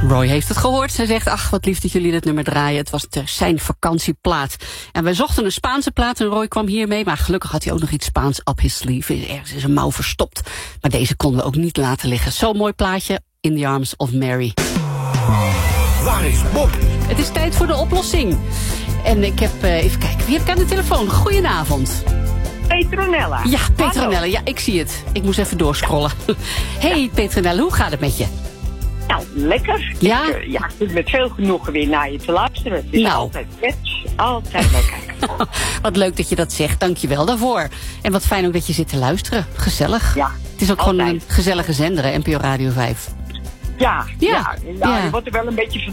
Roy heeft het gehoord. Hij zegt, ach, wat lief dat jullie dit nummer draaien. Het was zijn vakantieplaat. En wij zochten een Spaanse plaat en Roy kwam hiermee. Maar gelukkig had hij ook nog iets Spaans up his sleeve. Ergens is een mouw verstopt. Maar deze konden we ook niet laten liggen. Zo'n mooi plaatje, In the Arms of Mary. Waar is Bob? Het is tijd voor de oplossing. En ik heb, even kijken, wie heb ik aan de telefoon? Goedenavond. Petronella. Ja, Petronella, Hallo. ja, ik zie het. Ik moest even doorscrollen. Hey Petronella, hoe gaat het met je? Nou, lekker. Ja? Ik zit met veel genoegen weer naar je te luisteren. Het is Nou. altijd match, altijd lekker. Wat leuk dat je dat zegt, dankjewel daarvoor. En wat fijn ook dat je zit te luisteren. Gezellig. Ja, Het is ook gewoon altijd. een gezellige zender, hè, NPO Radio 5. Ja, Ja. je wordt er wel een beetje